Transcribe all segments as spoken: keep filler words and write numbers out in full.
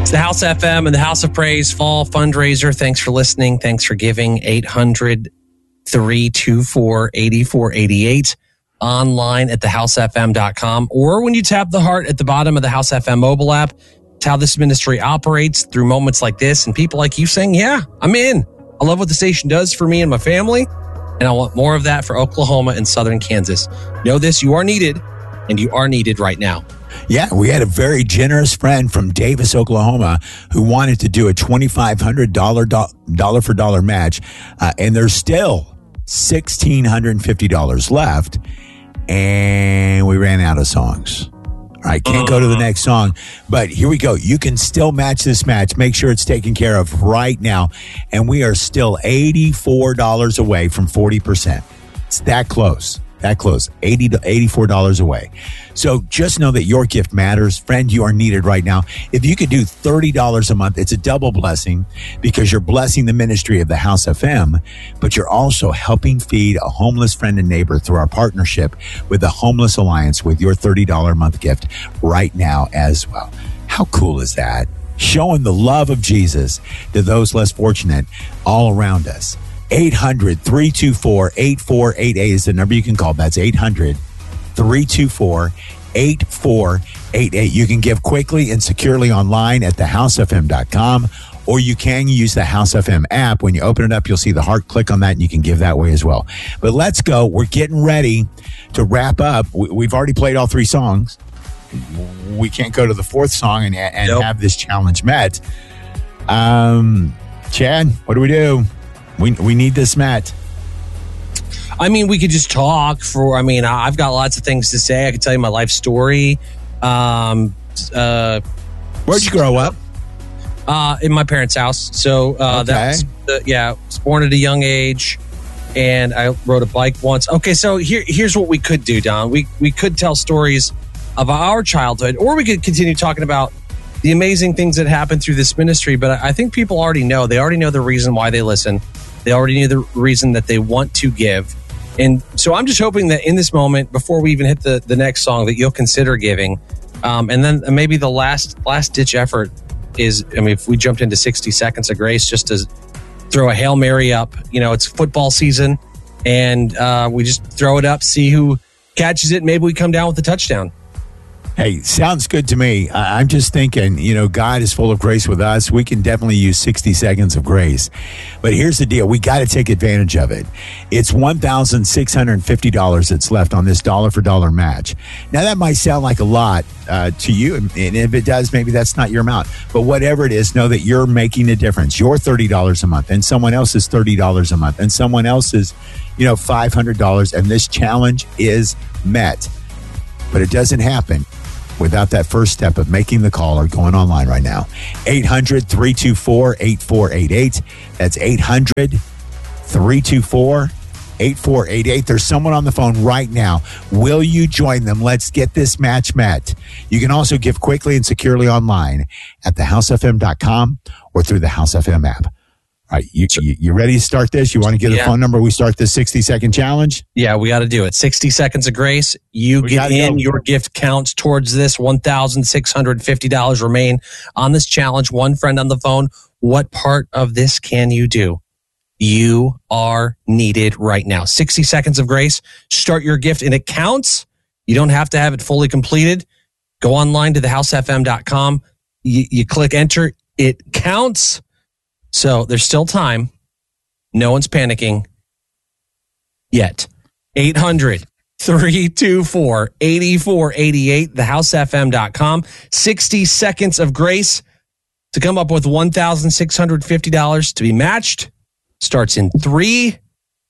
It's the House F M and the House of Praise Fall Fundraiser. Thanks for listening. Thanks for giving. eight hundred, three two four, eight four eight eight. Online at the house f m dot com. Or when you tap the heart at the bottom of the House F M mobile app, it's how this ministry operates through moments like this and people like you saying, yeah, I'm in. I love what the station does for me and my family, and I want more of that for Oklahoma and southern Kansas. Know this, you are needed, and you are needed right now. Yeah, we had a very generous friend from Davis, Oklahoma, who wanted to do a twenty-five hundred dollars dollar for dollar match, uh, and there's still one thousand six hundred fifty dollars left, and we ran out of songs. All right, can't go to the next song, but here we go. You can still match this match. Make sure it's taken care of right now, and we are still eighty-four dollars away from forty percent. It's that close. That close, eighty to eighty-four dollars away. So just know that your gift matters. Friend, you are needed right now. If you could do thirty dollars a month, it's a double blessing because you're blessing the ministry of the House F M, but you're also helping feed a homeless friend and neighbor through our partnership with the Homeless Alliance with your thirty dollars a month gift right now as well. How cool is that? Showing the love of Jesus to those less fortunate all around us. eight hundred, three two four, eight four eight eight is the number you can call. That's eight hundred, three two four, eight four eight eight. You can give quickly and securely online at the house f m dot com, or you can use the House F M app. When you open it up, you'll see the heart. Click on that, and you can give that way as well. But let's go. We're getting ready to wrap up. We've already played all three songs. We can't go to the fourth song and, and nope. have this challenge met. Um, Chad, what do we do? We we need this, Matt. I mean, we could just talk for, I mean, I've got lots of things to say. I could tell you my life story. Um, uh, Where'd you grow up? Uh, in my parents' house. So, uh, okay. that's, uh, yeah, I was born at a young age, and I rode a bike once. Okay, so here here's what we could do, Don. We, we could tell stories of our childhood, or we could continue talking about the amazing things that happen through this ministry. But I think people already know. They already know the reason why they listen. They already knew the reason that they want to give. And so I'm just hoping that in this moment, before we even hit the, the next song, that you'll consider giving. Um, and then maybe the last last ditch effort is, I mean, if we jumped into sixty seconds of grace just to throw a Hail Mary up, you know, it's football season, and uh, we just throw it up, see who catches it. Maybe we come down with a touchdown. Hey, sounds good to me. I'm just thinking, you know, God is full of grace with us. We can definitely use sixty seconds of grace. But here's the deal. We got to take advantage of it. It's one thousand six hundred fifty dollars that's left on this dollar for dollar match. Now, that might sound like a lot uh, to you. And if it does, maybe that's not your amount. But whatever it is, know that you're making a difference. You're thirty dollars a month, and someone else is thirty dollars a month, and someone else is, you know, five hundred dollars. And this challenge is met. But it doesn't happen without that first step of making the call or going online right now. eight hundred, three two four, eight four eight eight. That's eight hundred, three two four, eight four eight eight. There's someone on the phone right now. Will you join them? Let's get this match met. You can also give quickly and securely online at the house f m dot com or through the House F M app. All right, you, you, you ready to start this? You want to get yeah. a phone number? We start this sixty-second challenge? Yeah, we got to do it. sixty seconds of grace. You we get in. Go. Your gift counts towards this. one thousand six hundred fifty dollars remain on this challenge. One friend on the phone. What part of this can you do? You are needed right now. sixty seconds of grace. Start your gift, and it counts. You don't have to have it fully completed. Go online to the house f m dot com. You, you click enter. It counts. So there's still time. No one's panicking yet. eight hundred, three two four, eight four eight eight, the house f m dot com. sixty seconds of grace to come up with one thousand six hundred fifty dollars to be matched. Starts in three,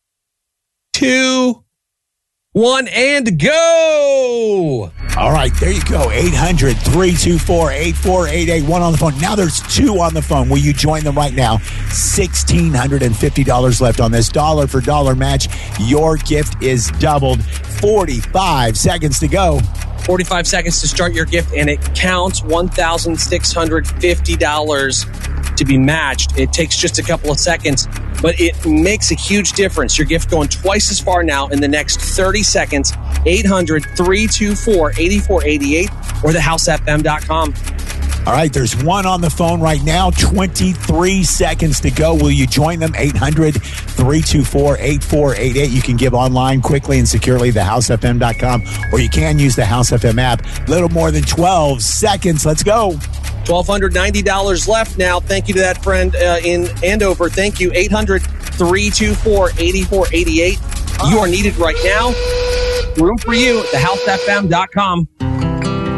two, one, and go. All right, there you go. eight hundred, three two four, eight four eight eight. One on the phone. Now there's two on the phone. Will you join them right now? one thousand six hundred fifty dollars left on this dollar for dollar match. Your gift is doubled. forty-five seconds to go. forty-five seconds to start your gift, and it counts. one thousand six hundred fifty dollars to be matched. It takes just a couple of seconds, but it makes a huge difference. Your gift going twice as far now in the next thirty seconds. eight hundred, three two four, eight four eight eight or the house f m dot com. All right, there's one on the phone right now. twenty-three seconds to go. Will you join them? eight hundred, three two four, eight four eight eight. You can give online quickly and securely, the house f m dot com, or you can use the House F M app. Little more than twelve seconds. Let's go. one thousand two hundred ninety dollars left now. Thank you to that friend uh, in Andover. Thank you. eight hundred, three two four, eight four eight eight. You are needed right now. Room for you at the house f m dot com.